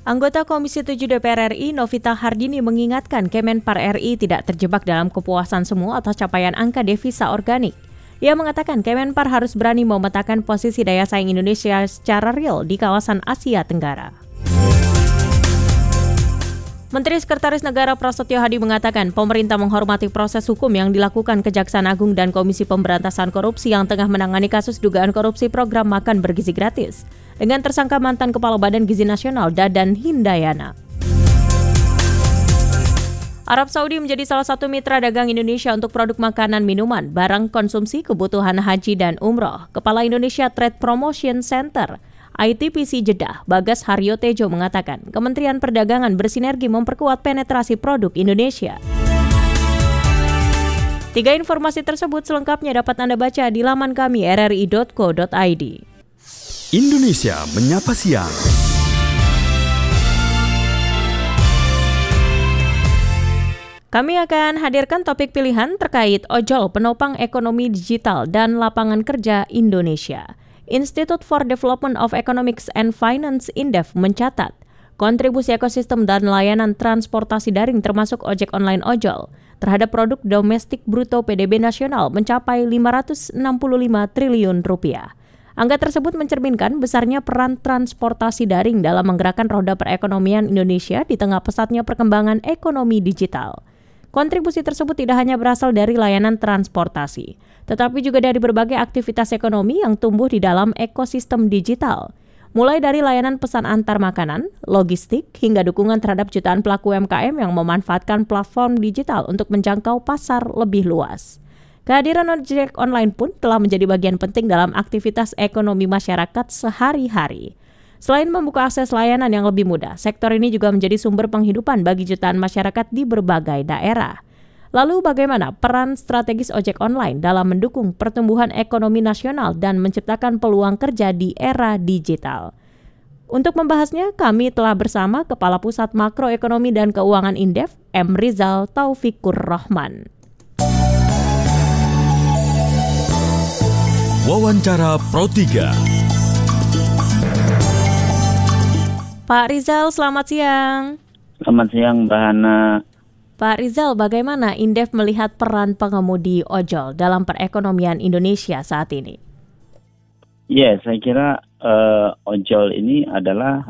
Anggota Komisi 7 DPR RI Novita Hardini mengingatkan Kemenpar RI tidak terjebak dalam kepuasan semu atas capaian angka devisa organik. Ia mengatakan Kemenpar harus berani memetakan posisi daya saing Indonesia secara real di kawasan Asia Tenggara. Menteri Sekretaris Negara Prasetyo Hadi mengatakan pemerintah menghormati proses hukum yang dilakukan Kejaksaan Agung dan Komisi Pemberantasan Korupsi yang tengah menangani kasus dugaan korupsi program makan bergizi gratis dengan tersangka mantan Kepala Badan Gizi Nasional Dadan Hindayana. Arab Saudi menjadi salah satu mitra dagang Indonesia untuk produk makanan, minuman, barang konsumsi, kebutuhan haji dan umroh. Kepala Indonesia Trade Promotion Center ITPC Jeddah, Bagas Haryo Tejo mengatakan Kementerian Perdagangan bersinergi memperkuat penetrasi produk Indonesia. 3 informasi tersebut selengkapnya dapat Anda baca di laman kami rri.co.id. Indonesia Menyapa Siang. Kami akan hadirkan topik pilihan terkait ojol penopang ekonomi digital dan lapangan kerja Indonesia. Institute for Development of Economics and Finance INDEF mencatat kontribusi ekosistem dan layanan transportasi daring termasuk ojek online ojol terhadap produk domestik bruto PDB nasional mencapai 565 triliun rupiah. Angka tersebut mencerminkan besarnya peran transportasi daring dalam menggerakkan roda perekonomian Indonesia di tengah pesatnya perkembangan ekonomi digital. Kontribusi tersebut tidak hanya berasal dari layanan transportasi, tetapi juga dari berbagai aktivitas ekonomi yang tumbuh di dalam ekosistem digital. Mulai dari layanan pesan antar makanan, logistik, hingga dukungan terhadap jutaan pelaku UMKM yang memanfaatkan platform digital untuk menjangkau pasar lebih luas. Kehadiran ojek online pun telah menjadi bagian penting dalam aktivitas ekonomi masyarakat sehari-hari. Selain membuka akses layanan yang lebih mudah, sektor ini juga menjadi sumber penghidupan bagi jutaan masyarakat di berbagai daerah. Lalu bagaimana peran strategis ojek online dalam mendukung pertumbuhan ekonomi nasional dan menciptakan peluang kerja di era digital? Untuk membahasnya, kami telah bersama Kepala Pusat Makroekonomi dan Keuangan INDEF, M. Rizal Taufikur Rahman. Wawancara Pro 3. Pak Rizal, selamat siang. Selamat siang, Mbak Hana. Pak Rizal, bagaimana INDEF melihat peran pengemudi ojol dalam perekonomian Indonesia saat ini? Ya, saya kira ojol ini adalah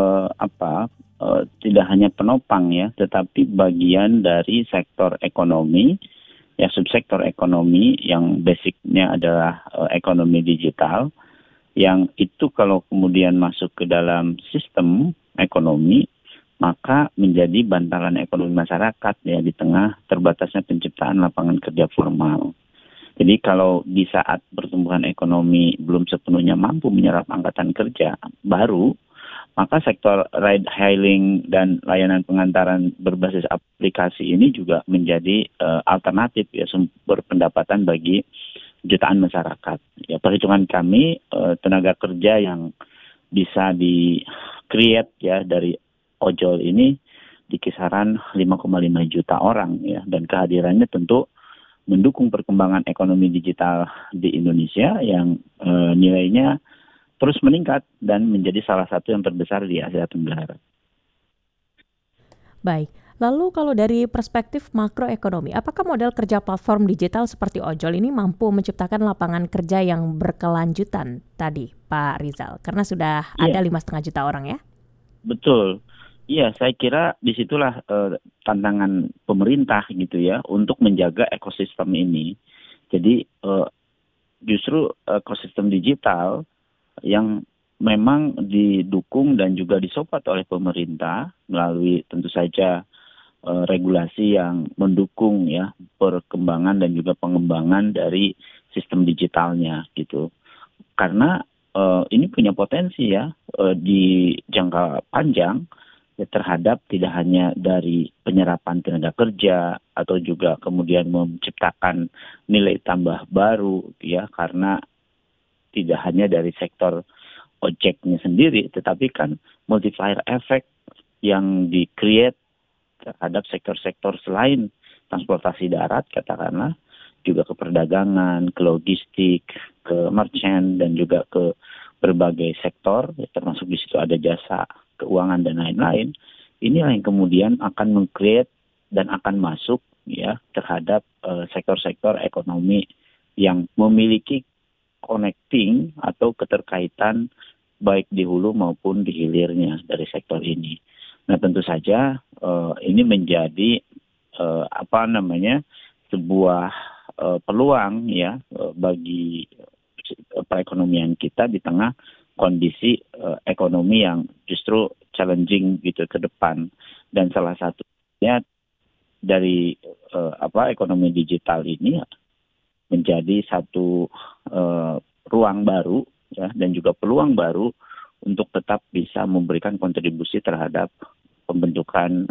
tidak hanya penopang ya, tetapi bagian dari sektor ekonomi, ya subsektor ekonomi yang basicnya adalah ekonomi digital, yang itu kalau kemudian masuk ke dalam sistem ekonomi, maka menjadi bantalan ekonomi masyarakat ya di tengah terbatasnya penciptaan lapangan kerja formal. Jadi kalau di saat pertumbuhan ekonomi belum sepenuhnya mampu menyerap angkatan kerja baru, maka sektor ride hailing dan layanan pengantaran berbasis aplikasi ini juga menjadi alternatif ya sumber pendapatan bagi jutaan masyarakat. Ya, perhitungan kami tenaga kerja yang bisa di-create ya dari ojol ini di kisaran 5,5 juta orang ya, dan kehadirannya tentu mendukung perkembangan ekonomi digital di Indonesia yang nilainya terus meningkat dan menjadi salah satu yang terbesar di Asia Tenggara. Baik, lalu kalau dari perspektif makroekonomi, apakah model kerja platform digital seperti ojol ini mampu menciptakan lapangan kerja yang berkelanjutan tadi, Pak Rizal? Karena sudah ada 5,5 juta orang ya? Betul. Iya, saya kira disitulah tantangan pemerintah gitu ya untuk menjaga ekosistem ini. Jadi justru ekosistem digital yang memang didukung dan juga disupport oleh pemerintah melalui tentu saja regulasi yang mendukung ya perkembangan dan juga pengembangan dari sistem digitalnya gitu. Karena ini punya potensi ya di jangka panjang ya, terhadap tidak hanya dari penyerapan tenaga kerja atau juga kemudian menciptakan nilai tambah baru ya, karena tidak hanya dari sektor ojeknya sendiri, tetapi kan multiplier effect yang di-create terhadap sektor-sektor selain transportasi darat, katakanlah, juga ke perdagangan, ke logistik, ke merchant, dan juga ke berbagai sektor, ya, termasuk di situ ada jasa keuangan dan lain-lain, inilah yang kemudian akan meng-create dan akan masuk ya terhadap sektor-sektor ekonomi yang memiliki connecting atau keterkaitan baik di hulu maupun di hilirnya dari sektor ini. Nah, tentu saja ini menjadi sebuah peluang ya bagi perekonomian kita di tengah kondisi ekonomi yang justru challenging gitu ke depan. Dan salah satunya dari ekonomi digital ini menjadi satu ruang baru ya dan juga peluang baru untuk tetap bisa memberikan kontribusi terhadap pembentukan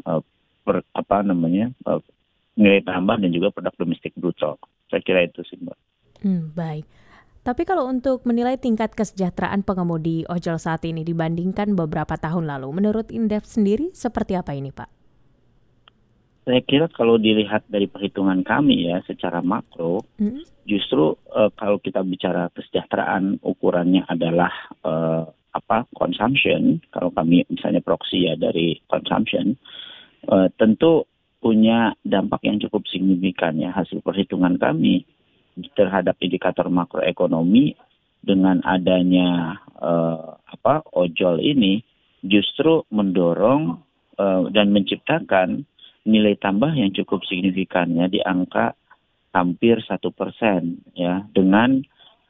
nilai tambah dan juga produk domestik bruto. Saya kira itu sih, Mbak. Baik. Tapi kalau untuk menilai tingkat kesejahteraan pengemudi ojol saat ini dibandingkan beberapa tahun lalu, menurut Indef sendiri seperti apa ini, Pak? Saya kira kalau dilihat dari perhitungan kami ya secara makro, justru kalau kita bicara kesejahteraan ukurannya adalah consumption. Kalau kami misalnya proxy ya dari consumption, tentu punya dampak yang cukup signifikan ya hasil perhitungan kami terhadap indikator makroekonomi dengan adanya ojol ini justru mendorong dan menciptakan nilai tambah yang cukup signifikan ya di angka hampir 1% ya dengan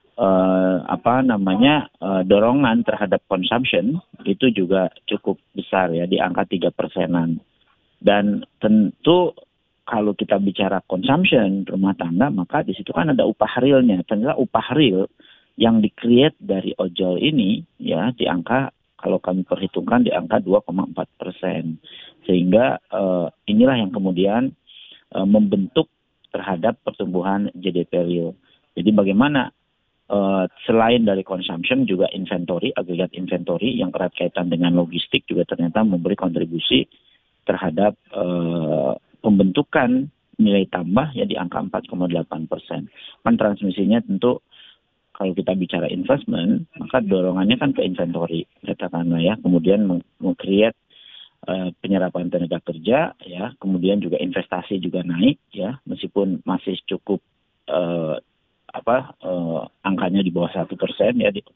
dorongan terhadap consumption itu juga cukup besar ya di angka 3%-an. Dan tentu kalau kita bicara consumption rumah tangga, maka di situ kan ada upah realnya. Ternyata upah real yang di-create dari ojol ini ya di angka, kalau kami perhitungkan di angka 2,4%. Sehingga inilah yang kemudian membentuk terhadap pertumbuhan GDP real. Jadi bagaimana selain dari consumption juga inventory, agregat inventory yang erat kaitan dengan logistik juga ternyata memberi kontribusi terhadap pembentukan nilai tambah ya di angka 4,8%. Kan transmisinya tentu kalau kita bicara investment, maka dorongannya kan ke inventory, katakanlah ya, kemudian meng-create penyerapan tenaga kerja ya, kemudian juga investasi juga naik ya, meskipun masih cukup angkanya di bawah 1% ya di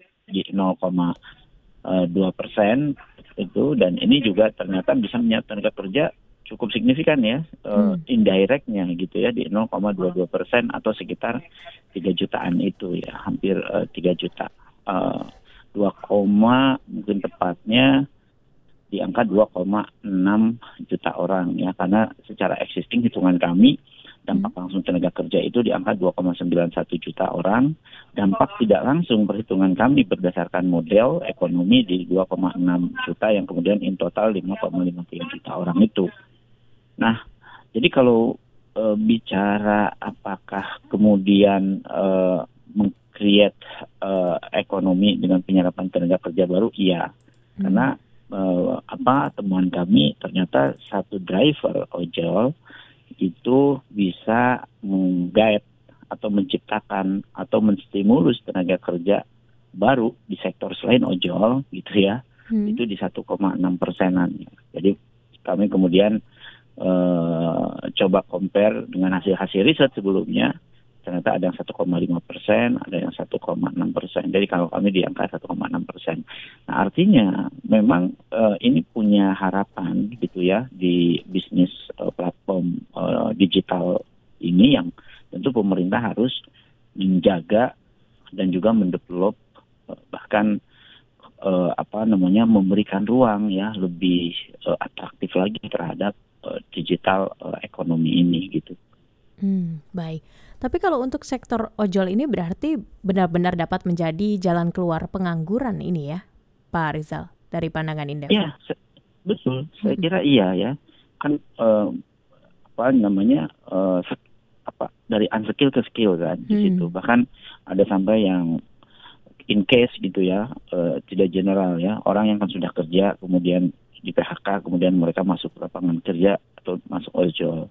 0,2% itu, dan ini juga ternyata bisa menyerap tenaga kerja cukup signifikan ya indirectnya gitu ya di 0,22% atau sekitar 3 jutaan itu ya, hampir 3 juta 2, mungkin tepatnya di angka 2,6 juta orang ya, karena secara existing hitungan kami dampak langsung tenaga kerja itu di angka 2,91 juta orang. Dampak tidak langsung perhitungan kami berdasarkan model ekonomi di 2,6 juta yang kemudian in total 5,53 juta orang itu. Nah, jadi kalau bicara apakah kemudian meng-create ekonomi dengan penyerapan tenaga kerja baru, iya. Karena temuan kami ternyata satu driver ojol itu bisa meng-guide atau menciptakan atau menstimulus tenaga kerja baru di sektor selain ojol gitu ya, itu di 1,6%-an. Jadi kami kemudian coba compare dengan hasil-hasil riset sebelumnya, ternyata ada yang 1,5%, ada yang 1,6%. Jadi kalau kami di angka 1,6%. Nah, artinya memang ini punya harapan gitu ya di bisnis platform digital ini yang tentu pemerintah harus menjaga dan juga mendevelop bahkan memberikan ruang ya lebih atraktif lagi terhadap digital ekonomi ini gitu. Baik. Tapi kalau untuk sektor ojol ini berarti benar-benar dapat menjadi jalan keluar pengangguran ini ya, Pak Rizal, dari pandangan Indef? Iya, betul. Saya kira iya ya. Kan dari unskill ke skill kan di situ. Bahkan ada sampai yang in case gitu ya, tidak general ya. Orang yang kan sudah kerja kemudian di PHK, kemudian mereka masuk ke lapangan kerja atau masuk ojol.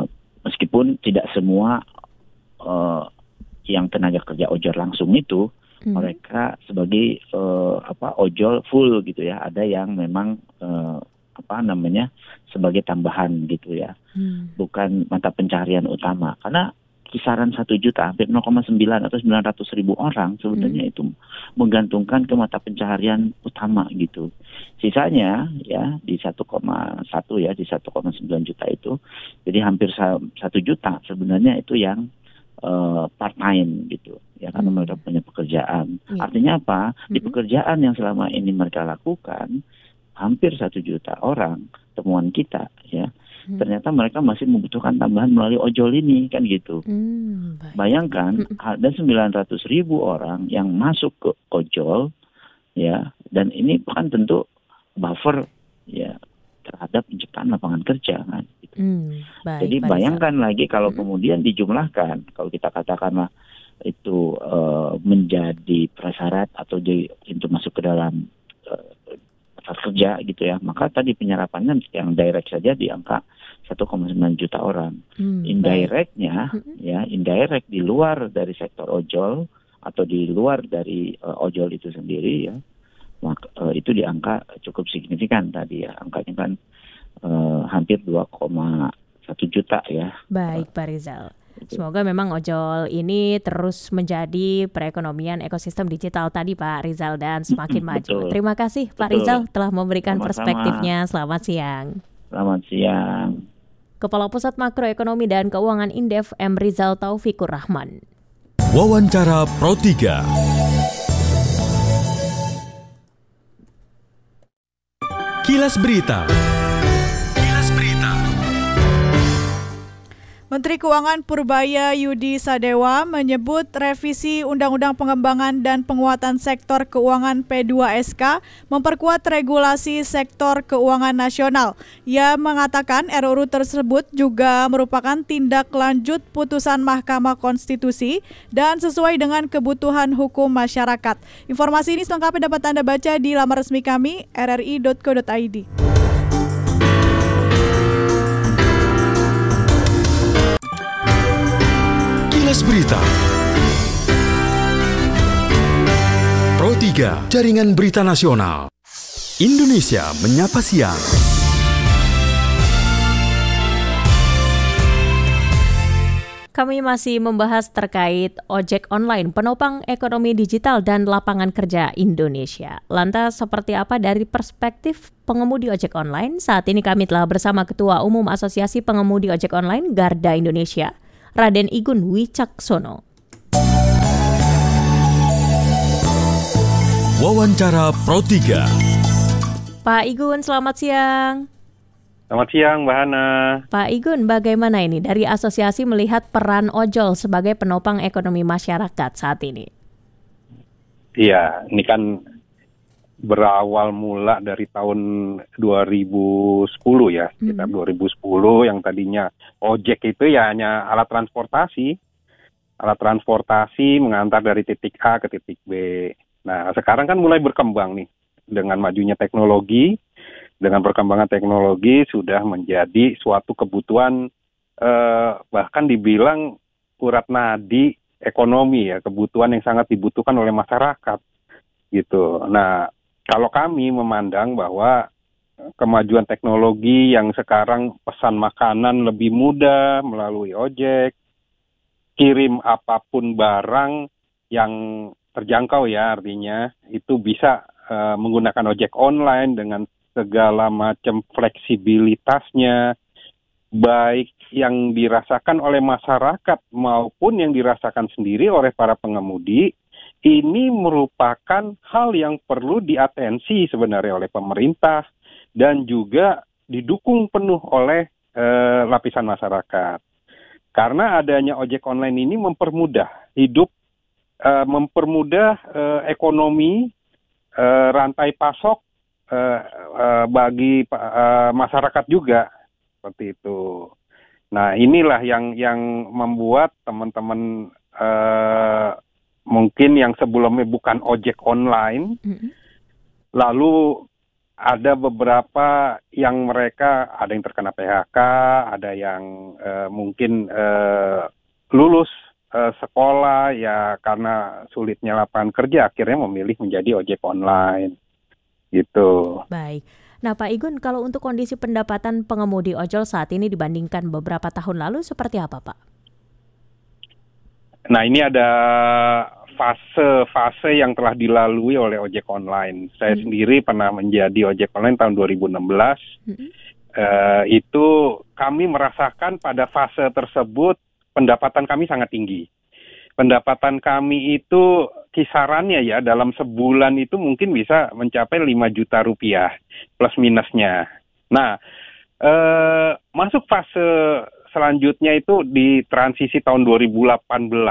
Meskipun tidak semua yang tenaga kerja ojol langsung itu mereka sebagai ojol full gitu ya. Ada yang memang sebagai tambahan gitu ya, bukan mata pencaharian utama. Karena kisaran 1 juta, hampir 0,9 atau 900.000 orang sebenarnya itu menggantungkan ke mata pencaharian utama gitu. Sisanya ya di 1,1 ya, di 1,9 juta itu, jadi hampir 1 juta sebenarnya itu yang part time gitu ya, karena mereka punya pekerjaan. Artinya apa? Di pekerjaan yang selama ini mereka lakukan, hampir 1 juta orang temuan kita ya, ternyata mereka masih membutuhkan tambahan melalui ojol ini kan gitu. Bayangkan ada 900.000 orang yang masuk ke ojol ya, dan ini kan tentu buffer ya terhadap penciptaan lapangan kerja kan gitu. Jadi bayangkan lagi kalau kemudian dijumlahkan, kalau kita katakanlah itu menjadi prasyarat atau itu masuk ke dalam kerja gitu ya, maka tadi penyerapannya yang direct saja di angka 1,9 juta orang. Indirectnya ya, indirect di luar dari sektor ojol atau di luar dari ojol itu sendiri ya, maka itu di angka cukup signifikan tadi ya, angkanya kan hampir 2,1 juta ya. Baik Pak Rizal. Semoga memang ojol ini terus menjadi perekonomian ekosistem digital tadi Pak Rizal dan semakin maju. Betul. Terima kasih Pak Rizal telah memberikan Sama-sama. perspektifnya. Selamat siang. Selamat siang. Kepala Pusat Makroekonomi dan Keuangan Indef M. Rizal Taufikur Rahman. Wawancara Pro 3. Kilas Berita. Menteri Keuangan Purbaya Yudi Sadewa menyebut revisi Undang-Undang Pengembangan dan Penguatan Sektor Keuangan P2SK memperkuat regulasi sektor keuangan nasional. Ia mengatakan RUU tersebut juga merupakan tindak lanjut putusan Mahkamah Konstitusi dan sesuai dengan kebutuhan hukum masyarakat. Informasi ini selengkapnya dapat Anda baca di laman resmi kami rri.co.id. Kilas Berita. Pro 3, Jaringan Berita Nasional. Indonesia Menyapa Siang. Kami masih membahas terkait ojek online, penopang ekonomi digital dan lapangan kerja Indonesia. Lantas seperti apa dari perspektif pengemudi ojek online? Saat ini kami telah bersama Ketua Umum Asosiasi Pengemudi Ojek Online Garda Indonesia, Raden Igun Wicaksono. Wawancara Pro 3. Pak Igun, selamat siang. Selamat siang, Mbak Hana. Pak Igun, bagaimana ini dari asosiasi melihat peran ojol sebagai penopang ekonomi masyarakat saat ini? Iya, ini kan berawal mula dari tahun 2010 ya, sekitar 2010 yang tadinya ojek itu ya hanya alat transportasi mengantar dari titik A ke titik B. Nah, sekarang kan mulai berkembang nih dengan majunya teknologi, dengan perkembangan teknologi sudah menjadi suatu kebutuhan bahkan dibilang urat nadi ekonomi ya, kebutuhan yang sangat dibutuhkan oleh masyarakat gitu. Nah, kalau kami memandang bahwa kemajuan teknologi yang sekarang pesan makanan lebih mudah melalui ojek, kirim apapun barang yang terjangkau ya, artinya itu bisa menggunakan ojek online dengan segala macam fleksibilitasnya, baik yang dirasakan oleh masyarakat maupun yang dirasakan sendiri oleh para pengemudi. Ini merupakan hal yang perlu diatensi sebenarnya oleh pemerintah dan juga didukung penuh oleh lapisan masyarakat. Karena adanya ojek online ini mempermudah hidup, mempermudah ekonomi, rantai pasok bagi masyarakat juga, seperti itu. Nah, inilah yang membuat teman-teman mungkin yang sebelumnya bukan ojek online, lalu ada beberapa yang mereka ada yang terkena PHK, ada yang mungkin lulus sekolah ya karena sulitnya lapangan kerja akhirnya memilih menjadi ojek online gitu. Baik. Nah, Pak Igun, kalau untuk kondisi pendapatan pengemudi ojol saat ini dibandingkan beberapa tahun lalu seperti apa, Pak? Nah, ini ada fase-fase yang telah dilalui oleh ojek online. Saya sendiri pernah menjadi ojek online tahun 2016. Itu kami merasakan pada fase tersebut pendapatan kami sangat tinggi. Pendapatan kami itu kisarannya ya dalam sebulan itu mungkin bisa mencapai 5 juta rupiah plus minusnya. Nah, masuk fase selanjutnya itu di transisi tahun 2018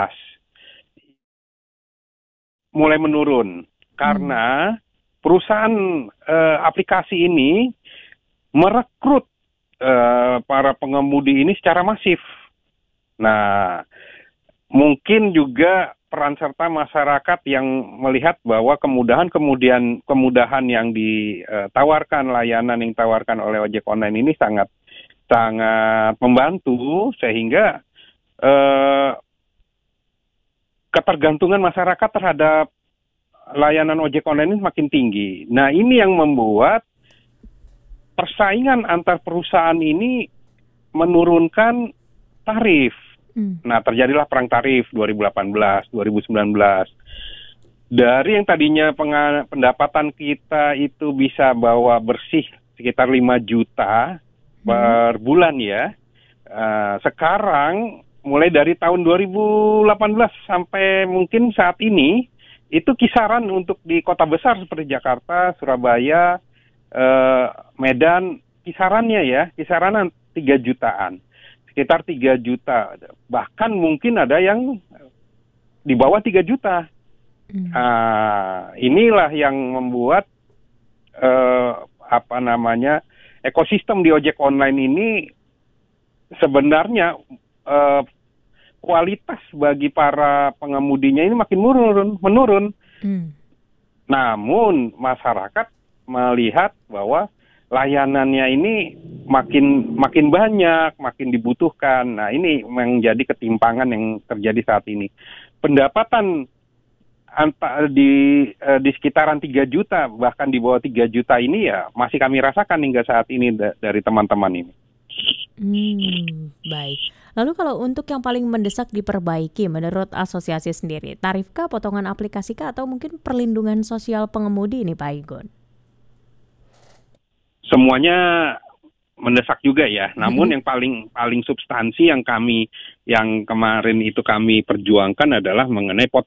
mulai menurun karena perusahaan aplikasi ini merekrut para pengemudi ini secara masif. Nah, mungkin juga peran serta masyarakat yang melihat bahwa kemudahan yang ditawarkan, layanan yang ditawarkan oleh ojek online ini sangat membantu sehingga ketergantungan masyarakat terhadap layanan ojek online ini makin tinggi. Nah, ini yang membuat persaingan antar perusahaan ini menurunkan tarif. Nah, terjadilah perang tarif 2018, 2019. Dari yang tadinya pendapatan kita itu bisa bawa bersih sekitar 5 juta per bulan ya. Sekarang mulai dari tahun 2018 sampai mungkin saat ini, itu kisaran untuk di kota besar seperti Jakarta, Surabaya, Medan, kisaran 3 jutaan. Sekitar 3 juta. Bahkan mungkin ada yang di bawah 3 juta. Inilah yang membuat ekosistem di ojek online ini sebenarnya kualitas bagi para pengemudinya ini makin menurun. Namun masyarakat melihat bahwa layanannya ini makin banyak, makin dibutuhkan. Nah, ini menjadi ketimpangan yang terjadi saat ini. Pendapatan di sekitaran 3 juta, bahkan di bawah 3 juta ini ya masih kami rasakan hingga saat ini dari teman-teman ini. Baik. Lalu kalau untuk yang paling mendesak diperbaiki menurut asosiasi sendiri, tarifkah, potongan aplikasi atau mungkin perlindungan sosial pengemudi ini, Pak Igun? Semuanya mendesak juga ya. Namun yang paling substansi yang kemarin itu kami perjuangkan adalah mengenai